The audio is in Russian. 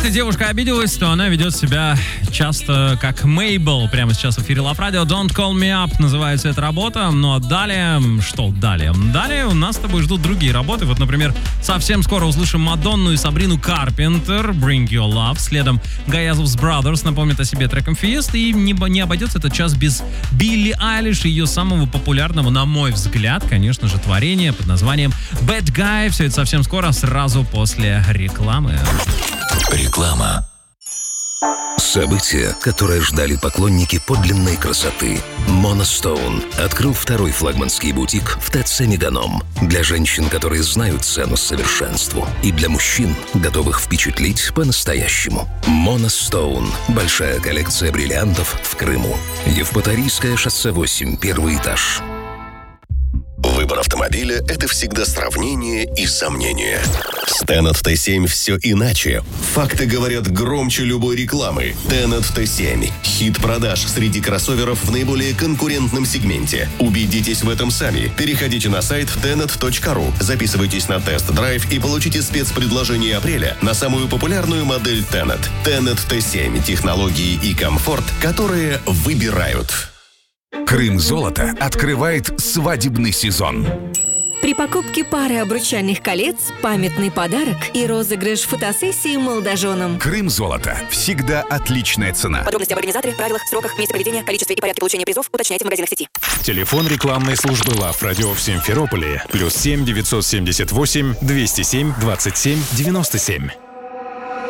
Если девушка обиделась, то она ведет себя часто как Мейбл. Прямо сейчас в эфире Love Radio. Don't Call Me Up называется эта работа. Ну а далее... Что далее? Далее у нас с тобой ждут другие работы. Вот, например, совсем скоро услышим Мадонну и Сабрину Карпентер. Bring Your Love. Следом Гаязов's Brothers напомнит о себе треком Feast. И не обойдется этот час без Билли Айлиш и ее самого популярного, на мой взгляд, конечно же, творения под названием Bad Guy. Все это совсем скоро, сразу после рекламы. Реклама. Событие, которое ждали поклонники подлинной красоты. Monostown открыл второй флагманский бутик в ТЦ Меганом. Для женщин, которые знают цену совершенству. И для мужчин, готовых впечатлить по-настоящему. Monostown. Большая коллекция бриллиантов в Крыму. Евпаторийское шоссе 8, первый этаж. Выбор автомобиля – это всегда сравнение и сомнение. С Tennet T7 все иначе. Факты говорят громче любой рекламы. Tennet T7 – хит продаж среди кроссоверов в наиболее конкурентном сегменте. Убедитесь в этом сами. Переходите на сайт tennet.ru, записывайтесь на тест-драйв и получите спецпредложение апреля на самую популярную модель Tennet. Tennet T7 – технологии и комфорт, которые выбирают. Крым-золото открывает свадебный сезон. При покупке пары обручальных колец, памятный подарок и розыгрыш фотосессии молодоженам. Крым-золото. Всегда отличная цена. Подробности об организаторе, правилах, сроках, месте проведения, количестве и порядке получения призов уточняйте в магазинах сети. Телефон рекламной службы Love Radio в Симферополе. +7 978 207 27 97.